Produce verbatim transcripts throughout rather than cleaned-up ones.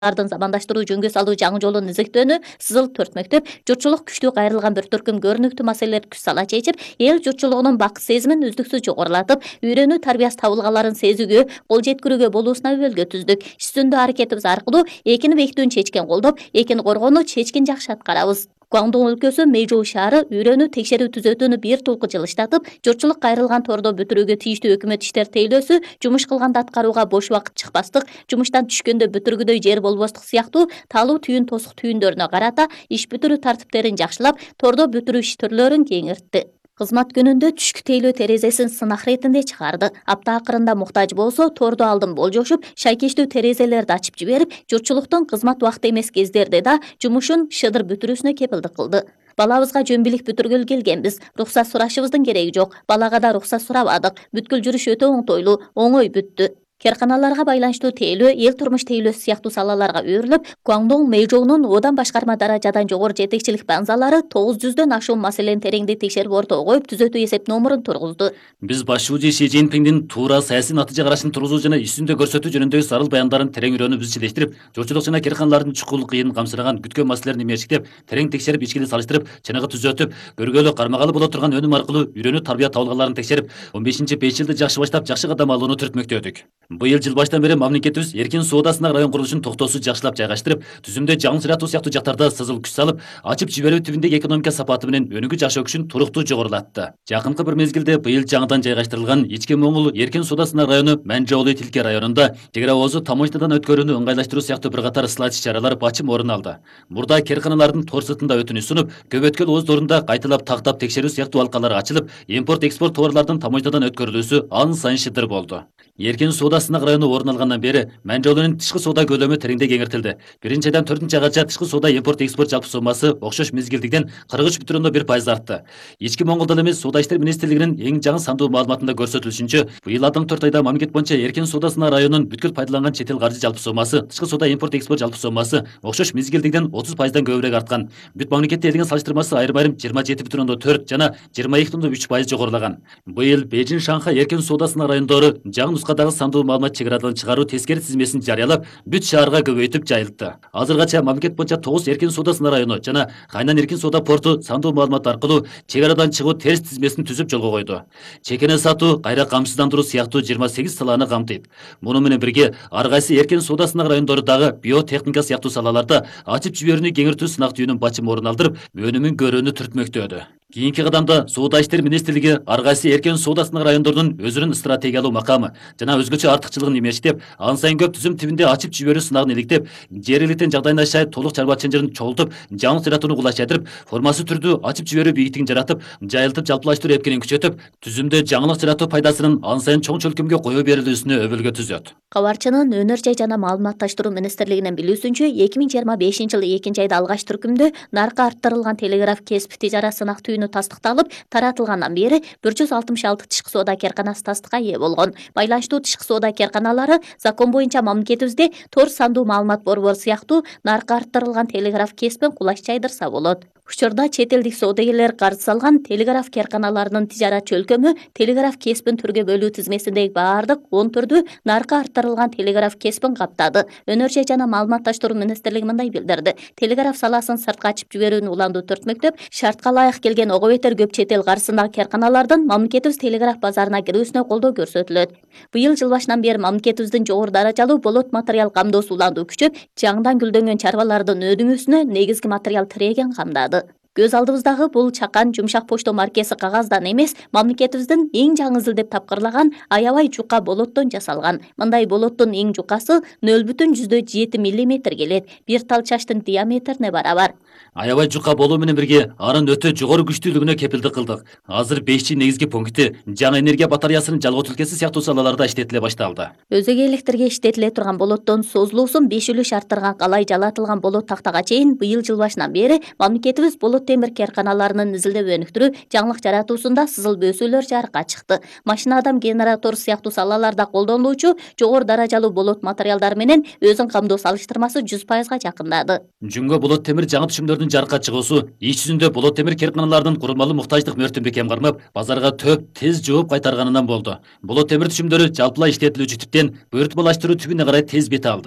Ардын замандаштыруу жөнгө салуу жаңы жолун изектөөнү сызыл төрт мектеп журтчулук күчтүү кайрылган бір түркүм көрүнүктүү маселелерди күч сала чечип, эл журтчулугунун бакыт сезимин үздүксүз жогорулатып, үйрөнүү тарбиясы табылгаларын сезүүгө, кол жеткирүүгө болуусуна өбөлгө түздүк. Иш жүзүндө аракетибиз аркылуу экини бекитүүнү чечкен колдоп, экини коргоону чечкин жакшы аткарабыз. Гуандун өлкөсү Мэйжоу шаары үйрөнүү текшерүү түзөтүүнү бир тулку жылыштатып, журтчулук кайрылган тордо бүтүрүүгө тийиштүү өкмөт иштер тейлөөсү жумуш кылганда аткарууга бош убакыт чыкпастык, жумуштан түшкөндө бүтүргүдөй жер болбостук сыяктуу таалуу түйүн тосук түйүндөрүнө карата иш бүтүрүү тартиптерин жакшылап, тордо бүтүрүү иш түрлөрүн кеңиртти. Кызмат күнүндө түшкү тейлөө терезесин сынак иретинде чыгарды. Апта акырында муктаж болсо, торду алдын болжошуп, шайкештүү терезелерди ачып жиберип, журтчулуктун кызмат убакыты эмес кездерде да жумушун шыдыр бүтүрүүсүнө кепилдик кылды. Балабызга жөн билик бүтүргөлү келгенбиз. Рухсат сурашыбыздын кереги жок. Балага да рухсат сурабадык. Бүткүл жүрүш өтө оңтойлуу, оңой бүттү. Керканаларга байланыштуу тейлөө, эл турмуш тейлөөсү сыяктуу салаларга өөрүлүп, Гуандун Мэйжоунун одан башкарма даражадан жогору жетекчилик баңзалары тогуз жүздөн ашуун маселени тереңдей текшерип ортого коюп, түзөтүү эсеп номурун тургузду. Биз башчыбыз Ши Цзиньпиңдин туура саясий натыйжа карашын тургузуу жана иш жүзүндө көрсөтүү жөнүндөгү сарыл баяндарын терең үйрөнүп изчилештирип, журтчулук жана керканалардын чукул кыйын камсыраган күткөн маселелерин эмерчиктеп, терең текшерип, ичкиле салыштырып, чыныгы түзөтүп, көргөлү кармагалы боло турган өнүм аркылуу үйрөнүү тарбия табылгаларын текшерип, он бешинчи беш жылды жакшы баштап, жакшы кадам алууну түртмөктөдүк. Быйыл жыл баштан бери мамлекетибиз эркин соода сынак район курулушун токтоосуз жакшылап жайгаштырып, түзүмдө жаңы ыраатуу сыяктуу жактарда сызыл күч салып, ачып жиберүү тибиндеги экономика сапаты менен өнүгүү жашоо күчүн туруктуу жогорулатты. Жакынкы бир мезгилде быйыл жаңыдан жайгаштырылган ички Моңгол эркин соода сынак району Манжоолу Тилке районунда чек ара оозу таможнядан өткөрүүнү ыңгайлаштыруу сыяктуу бир катар ысылат иш-чаралар бачым орун алды. Мурда керканалардын тор сыртында өтүнүч сунуп, көп өткөл ооздорунда кайталап тактап текшерүү сыяктуу алкалар ачылып, импорт-экспорт товарлардын таможнядан өткөрүлүүсү ан сайын шыдыр болду. Эркин соода сынак району орун алгандан бери Манжоолунун тышкы соода көлөмү тереңдей кеңиртилди. Биринчи айдан төртүнчү айга тышкы соода импорт-экспорт жалпы сомасы окшош мезгилдигден кырк үч бүтүн ондон бир пайыз артты. Ички Моңголдо эмес Соода иштер министрлигинин эң жаңы сандуу маалыматында көрсөтүлүшүнчө, быйыл алдыңкы төрт айда мамлекет боюнча эркин соода сынак районунун бүткүл пайдаланган чет эл каржы жалпы сомасы, тышкы соода импорт-экспорт жалпы сомасы окшош мезгилдигден отуз пайыздан көбүрөөк арткан. Бүт мамлекетте элдин салыштырмасы айрым-айрым жыйырма жети бүтүн ондон төрт жана жыйырма эки бүтүн ондон үч пайыз жогорулаган. Быйыл Бейжин, Шанхай эркин соода сынак райондору жаңы нускадагы сандуу маалымат чек арадан чыгаруу тескери тизмесин жарыялап, бүт шаарга көбөйтүп жайылтты. Азыргача мамлекет боюнча тогуз эркин соода сынак району жана Хайнан эркин соода порту сандуу маалымат аркылуу чек арадан чыгуу терс тизмесин түзүп жолго койду. Чекене сатуу, кайра камсыздандыруу сыяктуу жыйырма сегиз саланы камтыйт. Муну менен бирге ар кайсы эркин соода сынак райондору дагы биотехника сыяктуу салаларда ачып жиберүүнү кеңиртүү сынак түйүнүн бачым орун алдырып, өнүмүн көрүүнү түртмөктөдү. Кийинки кадамда Соода иштер министрлиги ар кайсы эркин соода сынак райондорунун өзүнүн стратегиялуу макамы жана өзгөчө артыкчылыгын эмерчиктеп, ан сайын көп түзүм тибинде ачып жиберүү сынагын иликтеп, жергиликтин жагдайына шай толук чарба чынжырын чогултуп, жаңы ыраатууну кулайчайтырып, формасы түрдүү ачып жиберүү бийиктигин жаратып, жайылтып жалпылаштыруу эпкенин күчөтүп, түзүмдө жаңылык ыраатуу пайдасынын ан сайын чоң чөлкөмгө кое берилүүсүнө өбөлгө түзөт. Кабарчынын өнөр жай жана маалыматташтыруу министрлигинин билүүсүнчө, эки миң жыйырма бешинчи жылы экинчи айда алгач түркүмдө наркы арттырылган телеграф кесип тижара сынак түйүнү тастыкталып, таратылгандан бери бир жүз алтымыш алты тышкы соода керканасы тастыкка ээ болгон. Байланыштуу тышкы соода керканалары закон боюнча мамлекетибизде тор сандуу маалымат борбору сыяктуу наркы арттырылган телеграф кесипин кулаш жайдырса болот. Учурда чет элдик соодагерлер карыз салган телеграф керканаларынын тижара чөлкөмү телеграф кесипин түргө бөлүү тизмесиндеги баардык он түрдүү наркы арттырылган телеграф кесипин каптады. Өнөр жай жана маалыматташтыруу министрлиги мындай билдирди. Телеграф саласын сыртка ачып жиберүүнү уландуу түртмөктөп, шартка ылайык келген ого бетер көп чет эл каржысындагы керканалардын мамлекетибиз телеграф базарына кирүүсүнө колдоо көрсөтүлөт. Быйыл жыл башынан бери мамлекетибиздин жогору даражалуу болот материал камдоосу уландуу күчөп, жаңыдан гүлдөнгөн чарбалардын өдүңүүсүнө негизги материал тиреген камдады. Көз алдыбыздагы бул чакан жумшак почто маркеси кагаздан эмес, мамлекетибиздин эң жаңы изилдеп тапкырлаган аябай жука болоттон жасалган. Мындай болоттун эң жукасы нөл бүтүн жүздөн жети миллиметр келет. Бир тал чачтын диаметрине барабар. Аябай жука болуу менен бирге арын өтө жогору күчтүүлүгүнө кепилдик кылдык. Азыр беш джи негизги пункти жаңы энергия батареясынын жалгоо тилкеси сыяктуу салаларда иштетиле башталды. Өзөк электрге иштетиле турган болоттон созулуусун беш үлүш арттырган калай жалатылган болот тактага чейин быйыл жыл башынан бери мамлекетибиз болот темир керканаларынын изилдеп өнүктүрүү, жаңылык жаратуусунда сызыл бөөсүүлөр жарыкка чыкты. Машина адам генератор сыяктуу салаларда колдонулуучу жогору даражалуу болот материалдары менен өзүн камдоо салыштырмасы жүз пайызга жакындады. Жүнгө болот темир жаңы түшүмдөрдүн жарыкка чыгуусу иш жүзүндө болот темир керканалардын курулмалуу муктаждык мөөртүн бекем кармап, базарга төп тез жооп кайтарганынан болду. Болот темир түшүмдөрү жалпылай иштетилүүчү типтен бөөртмалаштыруу түбүнө карай тез бет алды.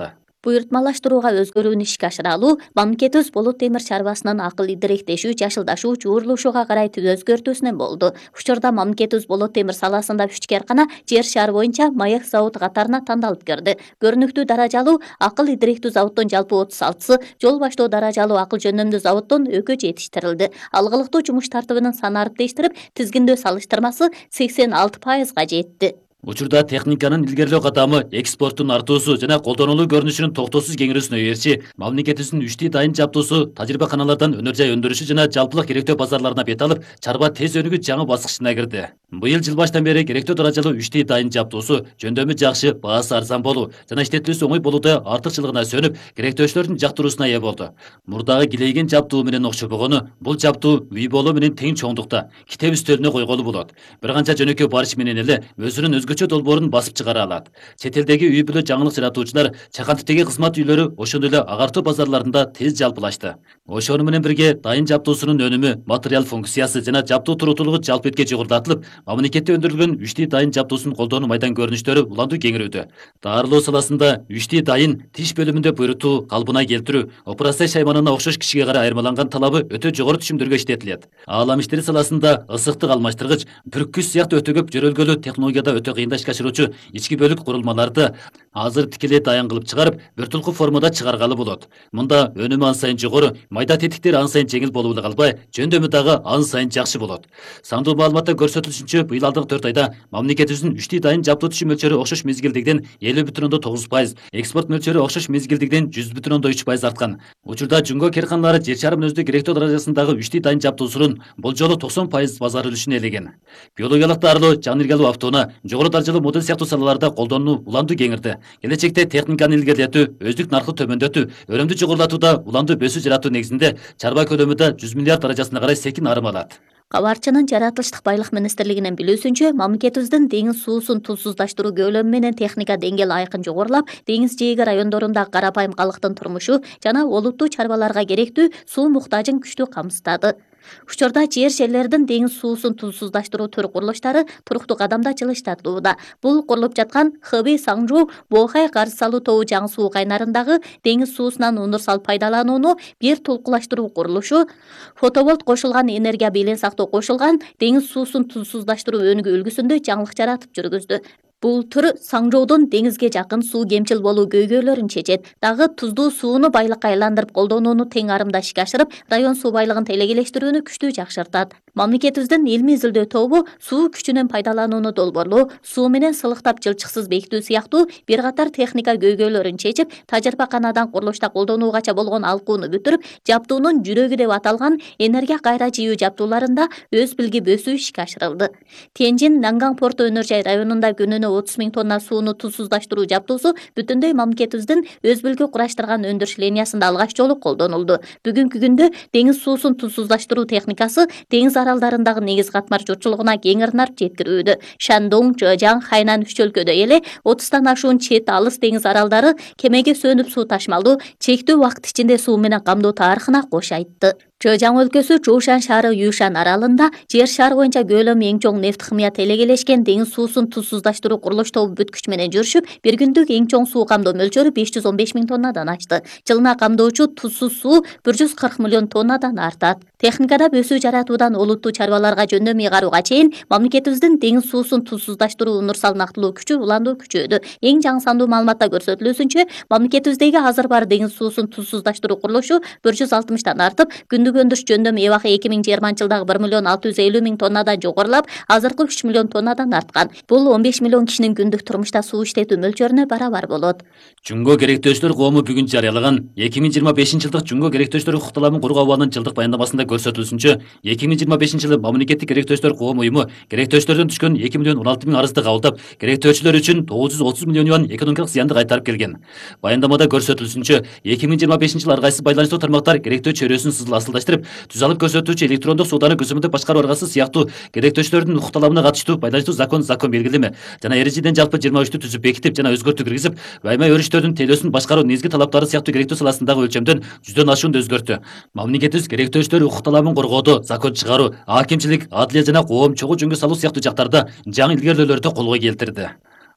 Буйртмалаштырууга өзгөрүүнү ишке ашыралуу мамлекетибиз болот темир чарбасынын акыл идиректешүү, жашылдашуу, жуурлушууга карай өзгөртүүсүнөн болду. Учурда мамлекетибиз болот темир саласында үч кээркана жер шары боюнча маек заводу катарына тандалып кирди. Көрүнүктүү даражалуу акыл идиректүү заводдон жалпы отуз алтысы, жол баштоо даражалуу акыл жөнөмдүү заводдон экөө жетиштирилди. Алгылыктуу жумуш тартыбынын саны артиштирип, тизгиндөө салыштырмасы сексен алты пайызга жетти. Учурда техниканын илгерлөө катамы, экспорттун артуусу жана колдонулуу көрүнүшүнүн токтоосуз кеңирүүсүнө эрчи, мамлекетибиздин үчтей дайын жабдуусу тажрыйбаканалардан өнөр жай өндүрүшү жана жалпылык керектөө базарларына бет алып, чарба тез өнүгүү жаңы баскычына кирди. Быйыл жыл баштан бери керектөө даражалуу үчтей дайын жабдуусу жөндөмү жакшы, баасы арзан болуу жана иштетилүүсү оңой болууда артыкчылыгына сөнүп, керектөөчүлөрдүн жактыруусуна ээ болду. Мурдагы килейген жабдуу менен окшобогону, бул жабдуу үй болуу менен тең чоңдукта, китеп үстөлүнө койголу болот. Бир канча жөнөкөй барыш менен эле өзүнүн өзгөчө долбоорун басып чыгара алат. Чет элдеги үй бүлө жаңылык жаратуучулар, чакантиптеги кызмат үйлөрү ошондой эле агартуу базарларында тез жалпылашты. Ошону менен бирге дайын жабдуусунун өнүмү, материал функциясы жана жабдуу туруктуулугу жалпы этке жогорулатылып, мамлекетте өндүрүлгөн үчтей дайын жабдуусун колдонуу майдан көрүнүштөрү уланду кеңирүүдө. Дарылоо саласында үчтей дайын тиш бөлүмүндө буйрутуу, калыбына келтирүү, операция шайманына окшош кишиге карай айырмаланган талабы өтө жогору түшүмдөргө иштетилет. Аалам иштери саласында ысыктык алмаштыргыч, бүрккүч сыяктуу өтө көп жөрөлгөлүү технологияда өтө кыйын ишке ашыруучу ички бөлүк курулмаларды азыр тикелей дайын кылып чыгарып, бир тулку формада чыгаргалы болот. Мында өнүмү ан сайын жогору, майда тетиктер ан сайын жеңил болуп эле калбай, жөндөмү дагы ан сайын жакшы болот. Сандуу маалыматта көрсөтүлүшүнчө, быйыл алдыңкы төрт айда мамлекетибиздин үчтей дайын жабдуу түшүм мөлчөрү окшош мезгилдегиден элүү бүтүн ондон тогуз пайыз, экспорт мөлчөрү окшош мезгилдегиден жүз бүтүн ондон үч пайыз арткан. Учурда жумго керканалары жер шары мүнөздүү керектөө даражасындагы үчтей дайын жабдуусунун болжолу токсон пайыз базар үлүшүн ээлеген. Биологиялык дарылоо, жан энергиялуу автоунаа, жогору даражалуу модель сыяктуу салаларда колдонуу уланду кеңирди. Келечекте техниканы илгерлетүү, өздүк наркы төмөндөтүү, өрөмдү жогорулатууда уланду бөсүү жаратуу негизинде чарба көлөмү да жүз миллиард даражасына карай секин арым алат. Кабарчынын жаратылыштык байлык министрлигинин билүүсүнчө, мамлекетибиздин деңиз суусун тузсуздаштыруу көлөмү менен техника деңгээли айкын жогорулап, деңиз жээги райондорундагы карапайым калктын турмушу жана олуттуу чарбаларга керектүү суу муктажын күчтүү камсыздады. Учурда жер жерлердин деңиз суусун тузсуздаштыруу төр курулуштары туруктуу кадамда жылыштырылууда. Бул курулуп жаткан Хэбэй Саңжоу Бохай карыз салуу тобу жаңы суу кайнарындагы деңиз суусунан универсал пайдаланууну бир толкулаштыруу курулушу, фотоболт кошулган энергия белең сактоо кошулган деңиз суусун тузсуздаштыруу өнүгүү үлгүсүндө жаңылык жаратып жүргүздү. Бул түр Саңжоудун деңизге жакын суу кемчил болуу көйгөйлөрүн чечет. Дагы туздуу сууну байлыкка айландырып колдонууну тең арымда ишке ашырып, район суу байлыгын телекелештирүүнү күчтүү жакшыртат. Мамлекетибиздин илмий изилдөө тобу суу күчүнөн пайдаланууну долбоорлоо, суу менен сылыктап жылчыксыз бекитүү сыяктуу бир катар техника көйгөйлөрүн чечип, тажрыйбаканадан курулушта колдонуугача болгон алкууну бүтүрүп, жабдуунун жүрөгү деп аталган энергия кайра жыйуу жабдууларында өз билги бөсүү ишке ашырылды. Тенжин Нанган порту өнөр жай районунда күнүнө отуз миң тонна сууну тузсуздаштыруу жабдуусу бүтүндөй мамлекетибиздин өз билги кураштырган өндүрүш линиясында алгач жолу колдонулду. Бүгүнкү күндө деңиз суусун тузсуздаштыруу техникасы деңиз аралдарындагы негиз катмар журтчулугуна кең ырнап жеткирүүдө. Шандong, Чжэжяң, Хайнан үч өлкөдө эле отуздан ашуун чет алыс деңиз аралдары кемеге сөнүп суу ташмалуу, чектүү убакыт ичинде суу менен камдоо тарыхына кош айтты. Чжэжяң өлкөсү Чжушан шаары Юшан аралында жер шары боюнча көлөмү эң чоң нефт химия телекелешкен деңиз суусун тузсуздаштыруу курулуш тобу бүткүч менен жүрүшүп, бир күндүк эң чоң суу камдоо мөлчөрү беш жүз он беш миң тоннадан ашты. Жылына камдоочу тузсуз суу бир жүз кырк миллион тоннадан артат. Техникада бөсүү жаратуудан олуттуу чарбаларга жөндөм ыйгарууга чейин мамлекетибиздин деңиз суусун тузсуздаштыруу универсал нактылуу күчү уланду күчөдү. Эң жаңы сандуу маалыматта көрсөтүлүүсүнчө, мамлекетибиздеги азыр бар деңиз суусун тузсуздаштыруу курулушу бир жүз алтымыштан артып, күндүк өндүрүш жөндөм эбакы эки миң жыйырманчы жылдагы бир миллион алты жүз элүү миң тоннадан жогорулап, азыркы үч миллион тоннадан арткан. Бул он беш миллион кишинин күндүк турмушта суу иштетүү мөлчөрүнө барабар болот. Жумго керектөөчүлөр коому бүгүн жарыялаган эки миң жыйырма бешинчи жылдык Жумго керектөөчүлөр укук талабын коргоо абалынын жылдык баяндамасында көрсөтүлүшүнчө, эки миң жыйырма бешинчи жылы мамлекеттик керектөөчүлөр коом уюму керектөөчүлөрдөн түшкөн эки миллион он алты миң арызды кабылдап, керектөөчүлөр үчүн тогуз жүз отуз миллион юан экономикалык зыянды кайтарып келген. Баяндамада көрсөтүлүшүнчө, эки миң жыйырма бешинчи жылы ар кайсы байланыштуу тармактар керектөө чөйрөсүн сызыл асылдаштырып, түз алып көрсөтүүчү электрондук сооданын көзөмөлдүп башкаруу аргасы сыяктуу керектөөчүлөрдүн укук талабына катыштуу байланыштуу закон, закон белгилеме жана эрежеден жалпы жыйырма үчтү түзүп бекитип жана өзгөртүү киргизип, баймай өрүштөрдүн тейлөөсүн башкаруу негизги талаптары сыяктуу керектөө саласындагы өлчөмдөн жүздөн ашуунду өзгөртү. Мамлекетибиз керектөөчүлөр укук талабын коргоодо, закон чыгаруу, акимчилик, адлия жана коом чогуу жөнгө салуу сыяктуу жактарда жаңы илгерүүлөрдү колго келтирди.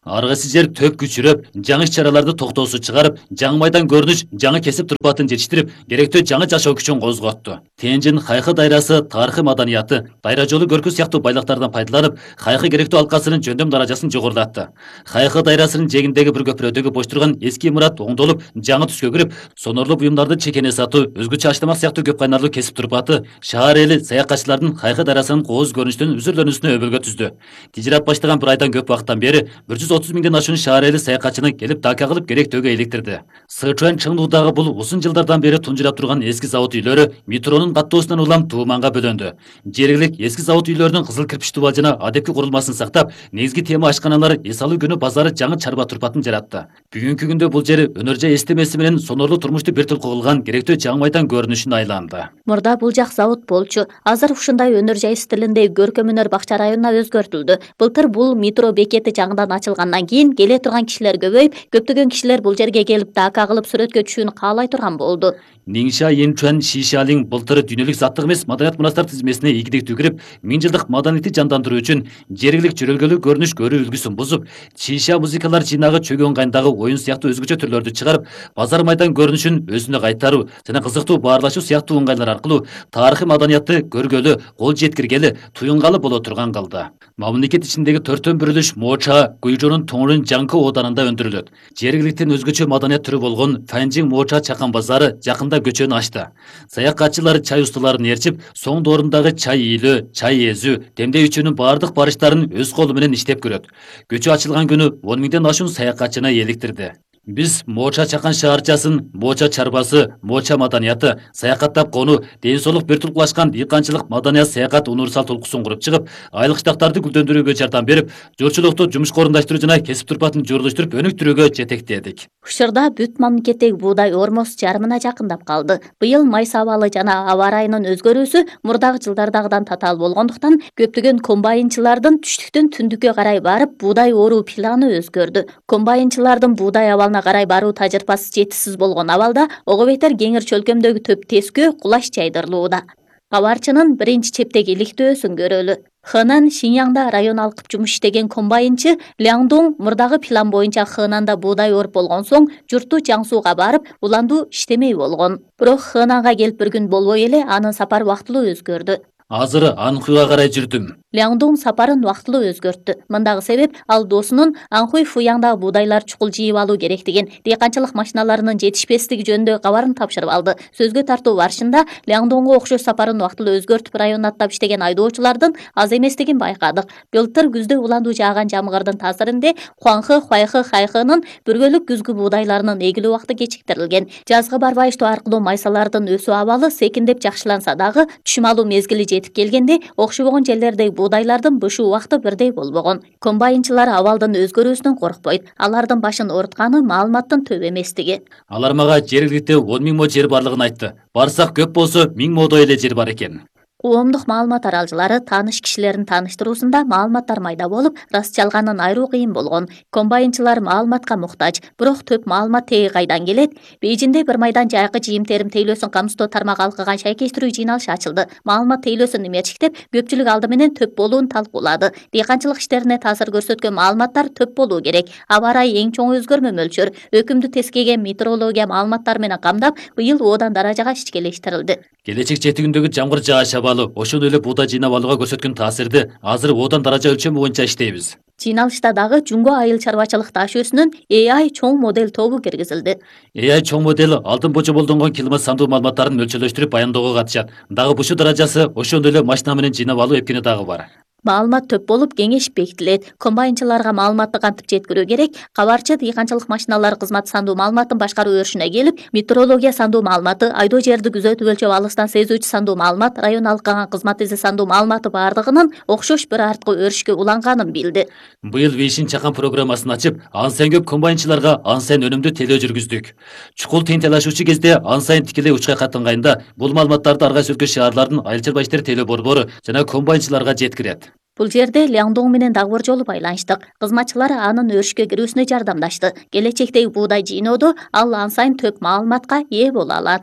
Аргысы жер төк күчүрөп, жаңы иш-чараларды токтоосуз чыгарып, жаңы майдан көрүнүш, жаңы кесип турпатын жетиштирип, керектүү жаңы жашоо күчүн козготту. Тенжин Хайкы дайрасы тарыхый маданияты, дайра жолу көркү сыяктуу байлыктардан пайдаланып, Хайкы керектүү алкасынын жөндөм даражасын жогорулатты. Хайкы дайрасынын жээгиндеги бир көпүрөдөгү бош турган эски имарат оңдолуп, жаңы түскө кирип, сонорлуу буюмдарды чекене сатуу, өзгөчө аштамак сыяктуу көп кайнарлуу кесип турпаты, шаар эли саякатчылардын Хайкы дайрасынын кооз көрүнүштөн үзүрлөнүүсүнө өбөлгө түздү. Тижират баштаган бир айдан көп убакыттан бери бир жүз отуз миңден ашуун шаар эли саякатчыны келип дака кылып керектөөгө иликтирди. Сычуан Чыңдуудагы бул узун жылдардан бери тунжурап турган эски завод үйлөрү метронун каттоосунан улам тууманга бөлөндү. Жергилик эски завод үйлөрүнүн кызыл кирпич дубал жана адепки курулмасын сактап, негизги тема ашканалар эс алуу күнү базары жаңы чарба турпатын жаратты. Бүгүнкү күндө бул жер өнөр жай эстемеси менен сонорлуу турмушту бир тилкы кылган керектүү жаңы майдан көрүнүшүнө айланды. Мурда бул жак завод болчу. Азыр ушундай өнөр жай стилинде көркөм өнөр бакча районуна өзгөртүлдү. Былтыр бул метро бекети жаңыдан ачылгандан кийин келе турган кишилер көбөйүп, көптөгөн кишилер бул жерге келип дака кылып сүрөткө түшүүнү каалай турган болду. Ниңша Инчуан Шишалин былтыр дүйнөлүк заттык эмес маданият мурастар тизмесине ийгиликтүү кирип, миң жылдык маданиятты жандандыруу үчүн жергилик жөрөлгөлүү көрүнүш көрүү үлгүсүн бузуп, шиша музыкалар жыйнагы чөгөн кайындагы оюн сыяктуу өзгөчө түрлөрдү чыгарып, базар майдан көрүнүшүн өзүнө кайтаруу жана кызыктуу баарлашуу сыяктуу ыңгайлар аркылуу тарыхый маданиятты көргөлү, кол жеткиргели, туюнгалы боло турган кылды. Мамлекет ичиндеги төртөн бүрүлүш Моча Гуйжонун Тоңрун Жаңкы ооданында өндүрүлөт. Жергиликтин өзгөчө маданият түрү болгон Фанжин Моча чакан базары жакында көчөнү ачты. Саякатчылар чай устуларын ээрчип, соң доорундагы чай ийилүү, чай эзүү, демдөө ичүүнүн баардык барыштарын өз колу менен иштеп көрөт. Көчө ачылган күнү он миңден ашуун саякатчыны эликтирди. Биз Моча чакан шаарчасын, Моча чарбасы, Моча маданияты, саякаттап кону, ден соолук бир тулкулашкан дыйканчылык маданият саякат универсал толкусун куруп чыгып, айлык штактарды гүлдөндүрүүгө жардам берип, журчулукту жумушка орундаштыруу жана кесип турпатын журулуштуруп өнүктүрүүгө жетектедик. Ушурда бүт мамлекеттеги буудай ормос жарымына жакындап калды. Быйыл майса абалы жана аба ырайынын өзгөрүүсү мурдагы жылдардагыдан татаал болгондуктан көптөгөн комбайнчылардын түштүктөн түндүккө карай барып буудай оруу планы өзгөрдү. Комбайнчылардын буудай абалына карай баруу тажрыйбасы жетишсиз болгон абалда ого бетер кеңир чөлкөмдөгү төп тескөө кулаш жайдырылууда. Кабарчынын биринчи чептеги иликтөөсүн көрөлү. Хэнан Шиньяңда район алкып жумуш иштеген комбайнчы Ляңдуң мурдагы план боюнча Хэнанда буудай оруп болгон соң журтту Жаңсууга барып, уландуу иштемей болгон. Бирок Хэнанга келип бир күн болбой эле анын сапар вактылуу өзгөрдү. Азыр Анхуйга карай жүрдүм. Ляңдуң сапарын вактылуу өзгөрттү. Мындагы себеп ал досунун Анхуй Фуяңдагы буудайлар чукул жыйып алуу керектигин, дыйканчылык машиналарынын жетишпестиги жөнүндө кабарын тапшырып алды. Сөзгө тартуу барышында Ляңдуңго окшош сапарын вактылуу өзгөртүп районун аттап иштеген айдоочулардын аз эместигин байкадык. Былтыр күздө уландуу жааган жамгырдын таасиринде Хуаңхы, Хуайхы, Хайхынын бүргөлүк күзгү буудайларынын эгилүү убакыты кечиктирилген. Жазгы барбай иштөө аркылуу майсалардын өсүү абалы секиндеп жакшыланса дагы түшүм алуу мезгили жетип келгенде окшобогон жерлердеги буудайлардын бышуу убакыты бирдей болбогон. Комбайнчылар абалдын өзгөрүүсүнөн коркпойт. Алардын башын оорутканы маалыматтын төп эместиги. Алар мага жергиликте он миң мо жер барлыгын айтты. Барсак көп болсо миң модой эле жер бар экен. Коомдук маалымат аралжылары тааныш кишилерин тааныштыруусунда маалыматтар майда болуп, раст жалганын айыруу кыйын болгон. Комбайнчылар маалыматка муктаж, бирок төп маалымат теги кайдан келет? Бейжинде бир майдан жайкы жыйым-терим тейлөөсүн камсыздоо тармагы алкыган шайкештирүү жыйналышы ачылды. Маалымат тейлөөсүн имерчиктеп, көпчүлүк алды менен төп болуун талкуулады. Дыйканчылык иштерине таасир көрсөткөн маалыматтар төп болуу керек. Аба ырайы эң чоң өзгөрмө мөлчөр. Өкүмдү тескеген метеорология маалыматтары менен камдап, быйыл одан даражага ишкелештирилди. Келечек четигиндеги жамгыр жааш абалы, ошондой эле буудай жыйнап алууга көрсөткөн таасирди азыр одан даража өлчөмү боюнча иштейбиз. Жыйналышта дагы Жунго айыл чарбачылык таш өсүнүн A I чоң модель тобу киргизилди. A I чоң модель алтын божомолдонгон климат сандуу маалыматтарын мөлчөрлөштүрүп баяндоого катышат. Дагы бушуу даражасы ошондой эле машина менен жыйнап алуу эпкени дагы бар. Маалымат төп болуп кеңеш бекитилет. Комбайнчыларга маалыматты кантип жеткирүү керек? Кабарчы дыйканчылык машиналары кызматы сандуу маалыматтын башкаруу өрүшүнө келип, метеорология сандуу маалыматы, айдоо жерди күзөтүп өлчөп алыстан сезүүчү сандуу маалымат, район алкаган кызмат изи сандуу маалыматы бардыгынын окшош бир арткы өрүшкө уланганын билди. Быйыл Вишин чакан программасын ачып, ан сайын көп комбайнчыларга ан сайын өнүмдүү телөө жүргүздүк. Чукул тыйын талашуучу кезде ан сайын тикелей учка каттанганда бул маалыматтарды ар кайсы өлкө шаарлардын айыл чарба иштери телөө борбору жана комбайнчыларга жеткирет. Бул жерде Ляңдоң менен дагы бир жолу байланыштык. Кызматчылар анын өрүшкө кирүүсүнө жардамдашты. Келечектеги буудай жыйноодо ал ан сайын төп маалыматка ээ боло алат.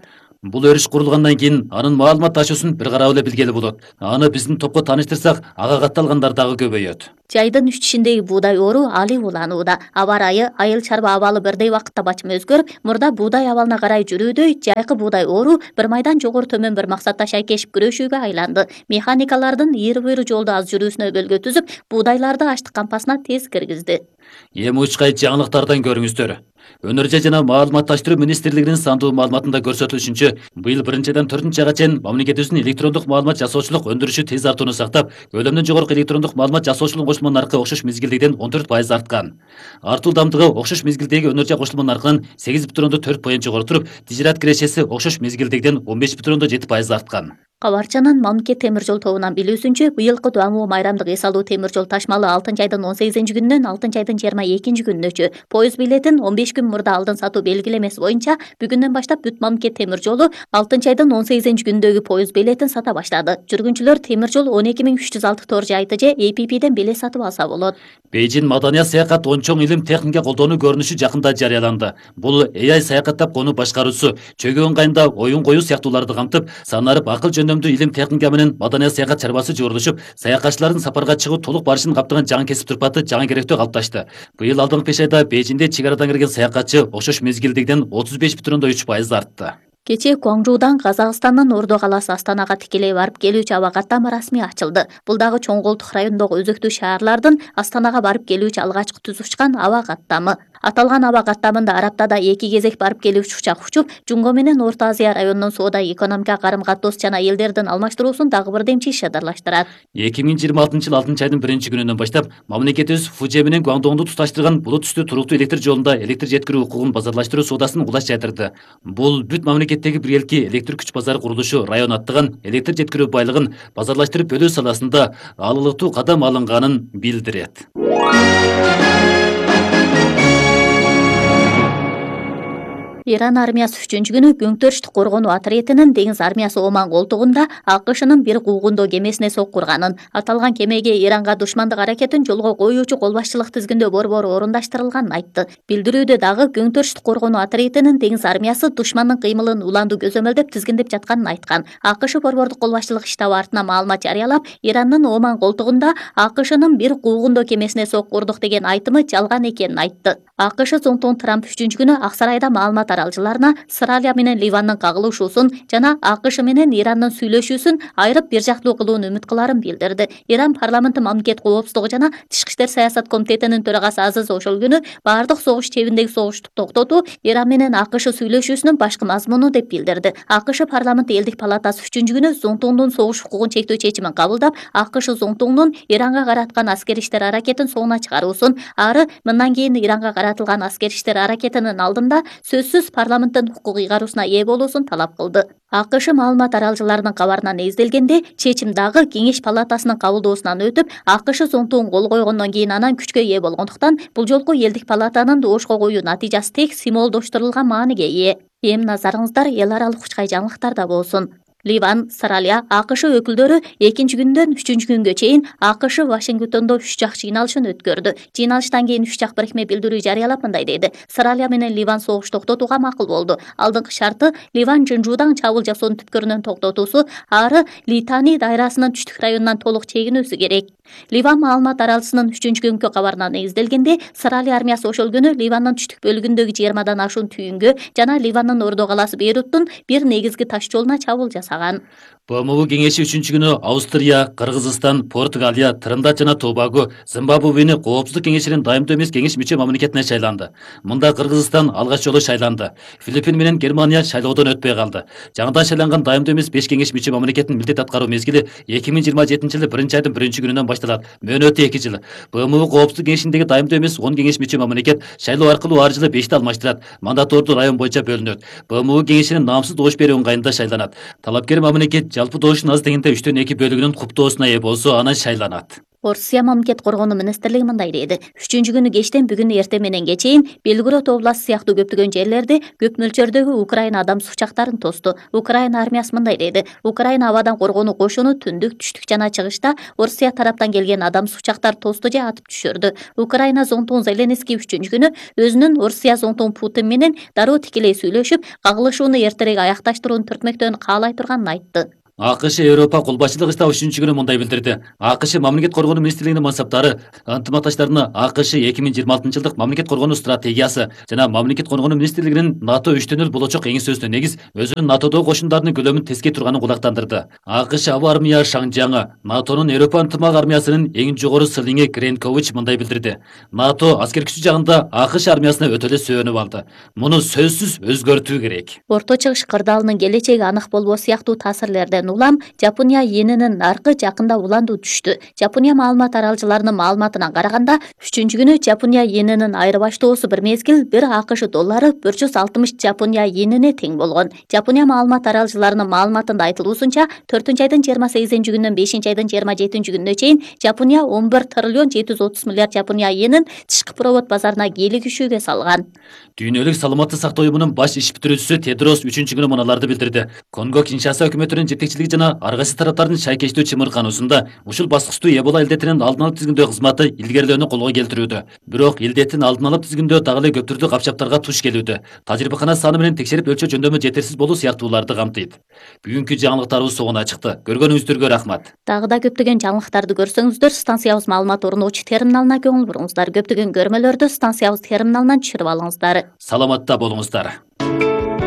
Бул өрүш курулгандан кийин анын маалымат ташуусун бир карап эле билгели болот. Аны биздин топко тааныштырсак, ага катталгандар дагы көбөйөт. Жайдын үч ичиндеги буудай оору али уланууда. Аба ырайы, айыл чарба абалы бирдей вакытта бачым өзгөрүп, мурда буудай абалына карай жүрүүдөй жайкы буудай оору бир майдан жогору төмөн бир максатта шайкешип күрөшүүгө айланды. Механикалардын ийри буйру жолду аз жүрүүсүнө бөлгө түзүп, буудайларды аштык кампасына тез киргизди. Эми учкай жаңылыктардан көрүңүздөр. Өнөр жана маалыматташтыруу министрлигинин сандуу маалыматында көрсөтүлүшүнчө, быйыл биринчиден төртүнчү айга чейин мамлекетибиздин электрондук маалымат жасоочулук өндүрүшү тез артууну сактап, көлөмдөн жогорку электрондук маалымат жасоочулук кошулма наркы окшош мезгилдегиден он төрт пайыз арткан. Артуу ылдамдыгы окшош мезгилдеги өнөр жай кошулма наркынын сегиз бүтүн ондон төрт пайыз жогору туруп, тижират кирешеси окшош мезгилдегиден он беш бүтүн ондон жети пайыз арткан. Кабарчанын мамлекет темир жол тобунан билүүсүнчө, быйылкы Дуамуу майрамдык эс алуу темир жол ташмалы алтынчы айдын он сегизинчи күнүнөн алтынчы айдын жыйырма экинчи күнүнөчө, поезд билетин он беш күн мурда алдын сатуу белгилемеси боюнча бүгүндөн баштап бүт мамлекет темир жолу алтынчы айдын он сегизинчи күнүндөгү поезд билетин сата баштады. Жүргүнчүлөр темир жол он эки миң үч жүз алты тор жайты же A P P'ден билет сатып алса болот. Бейжин маданият саякат он чоң илим техника колдонуу көрүнүшү жакында жарыяланды. Бул A I саякаттап конуу башкаруусу, чөгүү ыңгайында оюн коюу сыяктууларды камтып, санарып акыл жөндөмдүү илим техника менен маданият саякат чарбасы жогорулушуп, саякатчылардын сапарга чыгуу толук барышын каптаган жаңы кесип турпаты жаңы керектөө калыпташты. Быйыл алдыңкы беш айда Бейжинде чек арадан кирген саякатчы окшош мезгилдегиден отуз беш бүтүн ондон үч пайыз артты. Кечээ Гуаңжуудан Казакстандын Ордо каласы Астанага тикелей барып келүүчү аба каттама расмий ачылды. Бул дагы чоң колтук районундагы өзөктүү шаарлардын Астанага барып келүүчү алгачкы түз учкан аба каттамы. Аталган аба каттамында Араптада эки кезек барып келүүчү учак учуп, Жунго менен Орто Азия районунун соода экономика карым-каттоос жана элдердин алмаштыруусун дагы бир демчи ишадарлаштырат. эки миң жыйырма алтынчы жыл алтынчы айдын биринчи күнүнөн баштап мамлекетибиз Фуже менен Гуаңдоңду туташтырган булут түстүү туруктуу электр жолунда электр жеткирүү укугун базарлаштыруу соодасын кулаш жайдырды. Бул бүт мамлекеттеги биргелки электр күч базары курулушу район аттыгын электр жеткирүү байлыгын базарлаштырып бөлүү саласында алылыктуу кадам алынганын билдирет. Иран армиясы үчүнчү күнү Күңтөрүштү коргонуу отрядынын деңиз армиясы Оман колтугунда АКШнын бир куугундоо кемесине соккурганын, аталган кемеге Иранга душмандык аракетин жолго коюучу кол башчылык тизгиндөө борбору орундаштырылганын айтты. Билдирүүдө дагы Күңтөрүштү коргонуу отрядынын деңиз армиясы душмандын кыймылын уланду көзөмөлдөп тизгиндеп жатканын айткан. АКШ борбордук кол башчылык штабы артынан маалымат жарыялап, Ирандын Оман колтугунда АКШнын бир куугундоо кемесине соккурдук деген айтымы жалган экенин айтты. АКШ Зонтон Трамп үчүнчү күнү Ак Сарайда маалымат аралчыларына Сыралия менен Ливандын кагылышуусун жана АКШ менен Ирандын сүйлөшүүсүн айрып бир жактуу кылууну үмүт кыларын билдирди. Иран парламенти мамлекет коопсуздугу жана Тышкы иштер саясат комитетинин төрагасы Азиз ошол күнү баардык согуш чебиндеги согушту токтотуу Иран менен АКШ сүйлөшүүсүнүн башкы мазмуну деп билдирди. АКШ парламенти элдик палатасы үчүнчү күнү Зонтондун согуш укугун чектөө чечимин кабылдап, АКШ Зонтондун Иранга караткан аскер иштер аракетин соңуна чыгаруусун, ары мындан кийин Иранга каратылган аскер иштер аракетинин алдында сөзсүз парламенттин укук ыйгаруусуна ээ болуусун талап кылды. АКШ маалымат аралчыларынын кабарынан эзделгенде, чечим дагы Кеңеш палатасынын кабылдоосунан өтүп, АКШ Зонтон кол койгондон кийин анан күчкө ээ болгондуктан, бул жолку элдик палатанын доошко коюу натыйжасы тек символдоштурулган мааниге ээ. Эми назарыңыздар эл аралык учкай жаңылыктарда болсун. Ливан, Сыралия, АКШ өкүлдөрү экинчи күндөн үчүнчү күнгө чейин АКШ Вашингтондо үч жак жыйналышын өткөрдү. Жыйналыштан кийин үч жак бирикме билдирүү жарыялап мындай деди: Сыралия менен Ливан согуш токтотууга макул болду. Алдыңкы шарты Ливан Жынжуудан чабуул жасоонун түпкөрүнөн токтотуусу, ары Литани дайрасынын түштүк районунан толук чегинүүсү керек. Ливан маалымат аралчысынын үчүнчү күнгө кабарынан эзделгенде, Сыралия армиясы ошол күнү Ливандын түштүк бөлүгүндөгү жыйырмадан ашуун түйүнгө жана Ливандын Ордо каласы Бейруттун бир негизги таш жолуна чабуул жасаган. БМУ кеңеши үчүнчү күнү Австрия, Кыргызстан, Португалия, Трындат жана Тобаго, Зимбабвени Коопсуздук кеңешинин дайымдуу эмес кеңеш мүчө мамлекетине шайланды. Мында Кыргызстан алгач жолу шайланды. Филиппин менен Германия шайлоодон өтпөй калды. Жаңыдан шайланган дайымдуу эмес беш кеңеш мүчө мамлекеттин милдет аткаруу мезгили эки миң жыйырма жетинчи жылы биринчи айдын биринчи күнүнөн башталат. Мөөнөтү эки жыл. БМУ Коопсуздук кеңешиндеги дайымдуу эмес он кеңеш мүчө мамлекет шайлоо аркылуу ар жылы бешти алмаштырат. Мандатордуу район боюнча бөлүнөт. БМУ кеңешинин наамсыз доош берүү ыңгайында шайланат. Талапкер мамлекет жалпы доошун аз дегенде үчтөн эки бөлүгүнүн куптоосуна ээ болсо анан шайланат. Орусия мамлекет коргонуу министрлиги мындай деди. Үчүнчү күнү кечтен бүгүн эртең менен кечейин Белгород областы сыяктуу көптөгөн жерлерде көп мөлчөрдөгү Украина адам сучактарын тосту. Украина армиясы мындай деди. Украина абадан коргонуу кошуну түндүк, түштүк жана чыгышта Орусия тараптан келген адам сучактар тосту же атып түшүрдү. Украина зонтун Зеленский үчүнчү күнү өзүнүн Орусия зонтун Путин менен дароо тикелей сүйлөшүп, кагылышууну эртерээк аякташтырууну түртмөктөн каалай турганын айтты. АКШ Европа кол башчылыгы ишта үчүнчү күнү мындай билдирди. АКШ мамлекет коргонуу министрлигинин мансаптары ынтымакташтарына АКШ эки миң жыйырма алтынчы жылдык мамлекет коргонуу стратегиясы жана мамлекет коргонуу министрлигинин НАТО үчтөнүл болочок эңисөөсүнө негиз өзүнүн НАТОдогу кошундардын көлөмүн тескей турганын кулактандырды. АКШ аба армия шаңжаңы НАТОнун Европа ынтымак армиясынын эң жогору сылыңы Кренкович мындай билдирди. НАТО аскер күчү жагында АКШ армиясына өтө эле сүйөнүп алды. Муну сөзсүз өзгөртүү керек. Орто Чыгыш кырдаалынын келечеги анык болбоо сыяктуу таасирлерден улам Жапония энинин наркы жакында уландуу түштү. Жапония маалымат аралчыларынын маалыматына караганда, үчүнчү күнү Жапония энинин айырбаштоосу бир мезгил бир АКШ доллары бир жүз алтымыш Жапония энине тең болгон. Жапония маалымат аралчыларынын маалыматында айтылуусунча, төртүнчү айдын жыйырма сегизинчи күнүнөн бешинчи айдын жыйырма жетинчи күнүнө чейин Жапония он бир триллион жети жүз отуз миллиард Жапония энин тышкы провод базарына кийлигишүүгө салган. Дүйнөлүк саламаттык сактоо уюмунун баш иш бүтүрүүчүсү Тедрос үчүнчү күнү мыналарды билдирди. Конго Киншаса өкмөтүнүн жетекчилиги жана ар кайсы тараптардын шайкештүү чымыркануусунда ушул баскычтуу Эбола илдетинин алдын алып тизгиндөө кызматы илгерилөөнү колго келтирүүдө. Бирок илдеттин алдын алып тизгиндөө дагы эле көп түрдүү капчаптарга туш келүүдө. Тажрыйбакана саны менен текшерип өлчөө жөндөмү жетерсиз болуу сыяктууларды камтыйт. Бүгүнкү жаңылыктарыбыз согуна чыкты. Көргөнүңүздөргө рахмат. Дагы да көптөгөн жаңылыктарды көрсөңүздөр, станциябыз маалымат орночу терминалына көңүл буруңуздар. Көптөгөн көрмөлөрдү станциябыз терминалынан түшүрүп алыңыздар. Саламатта болуңуздар.